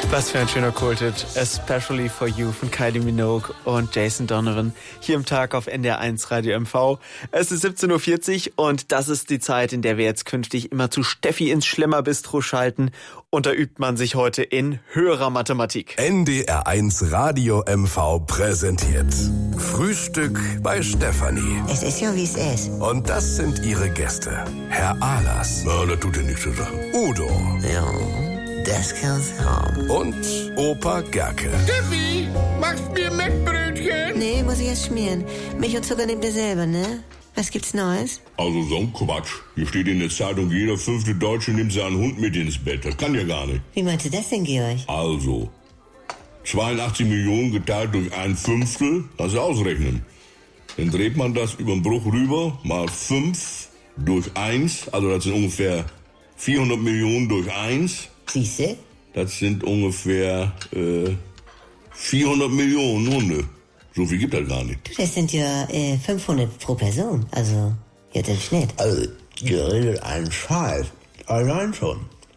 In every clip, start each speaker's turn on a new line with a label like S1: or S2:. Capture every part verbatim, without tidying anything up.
S1: Was für ein schöner Kulthit. Especially for You von Kylie Minogue und Jason Donovan. Hier im Tag auf N D R eins Radio M V. Es ist siebzehn Uhr vierzig und das ist die Zeit, in der wir jetzt künftig immer zu Steffi ins Schlemmerbistro schalten. Und da übt man sich heute in höherer Mathematik.
S2: N D R eins Radio M V präsentiert Frühstück bei Stefanie.
S3: Es ist ja, wie es ist.
S2: Und das sind ihre Gäste. Herr Ahlers.
S4: Na, das tut ja nichts zur Sache.
S2: Udo.
S3: Ja, das kann's haben.
S2: Und Opa Gerke.
S5: Steffi, machst mir Mettbrötchen?
S3: Nee, muss ich erst schmieren. Milch und Zucker nehmt ihr selber, ne? Was gibt's Neues?
S4: Also so ein Quatsch. Hier steht in der Zeitung, jeder fünfte Deutsche nimmt seinen Hund mit ins Bett. Das kann ja gar nicht.
S3: Wie meinst du das denn, Georg?
S4: Also, zweiundachtzig Millionen geteilt durch ein Fünftel, kannst du ausrechnen. Dann dreht man das über den Bruch rüber, mal fünf durch eins, also das sind ungefähr vierhundert Millionen durch eins.
S3: Siehste?
S4: Das sind ungefähr äh, vierhundert Millionen Hunde. So viel gibt das gar nicht.
S3: Du, das sind ja äh, fünfhundert pro Person. Also, jetzt im Schnitt.
S6: Also, ihr redet einen Scheiß. Allein schon.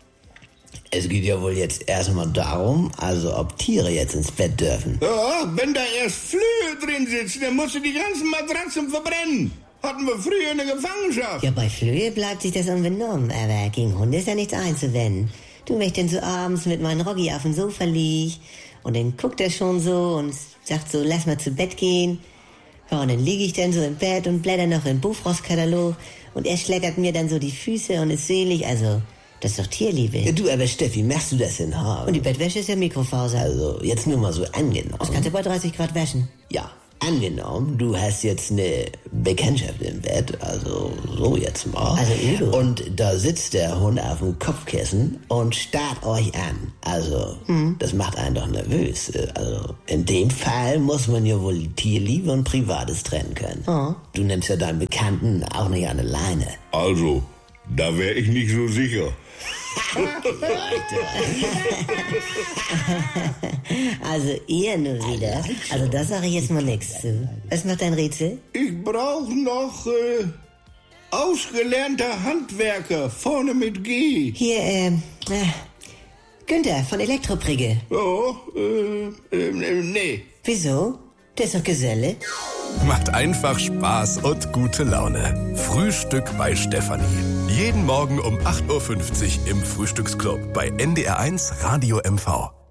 S6: Es geht ja wohl jetzt erstmal darum, also ob Tiere jetzt ins Bett dürfen.
S4: Ja, wenn da erst Flöhe drin sitzen, dann musst du die ganzen Matratzen verbrennen. Hatten wir früher in der Gefangenschaft.
S3: Ja, bei Flöhe bleibt sich das unbenommen, aber gegen Hunde ist ja nichts einzuwenden. Du, wenn ich denn so abends mit meinem Roggi auf dem Sofa lieg und dann guckt er schon so und sagt so, lass mal zu Bett gehen. Ja, und dann liege ich dann so im Bett und blätter noch im Buchfrostkatalog und er schleckert mir dann so die Füße und ist selig, also das ist doch Tierliebe.
S6: Ja, du, aber Steffi, machst du das denn hart?
S3: Und die Bettwäsche ist ja Mikrofaser.
S6: Also, jetzt nur mal so angenommen.
S3: Das kannst du bei dreißig Grad waschen.
S6: Ja, angenommen, du hast jetzt eine Bekanntschaft im Bett, also so jetzt mal.
S3: Also Udo.
S6: Und da sitzt der Hund auf dem Kopfkissen und starrt euch an. Also, hm. das macht einen doch nervös. Also, in dem Fall muss man ja wohl Tierliebe und Privates trennen können.
S3: Oh.
S6: Du nimmst ja deinen Bekannten auch nicht an der Leine.
S4: Also, da wäre ich nicht so sicher.
S3: Also ihr nur wieder. Also das sage ich jetzt mal nichts zu. Was macht dein Rätsel?
S4: Ich brauche noch äh, ausgelernter Handwerker, vorne mit G.
S3: Hier, ähm, äh, Günther von Elektroprigge.
S4: Ja, äh, äh, nee.
S3: Wieso? Der ist doch Geselle.
S2: Macht einfach Spaß und gute Laune. Frühstück bei Stefanie. Jeden Morgen um acht Uhr fünfzig im Frühstücksclub bei N D R eins Radio M V.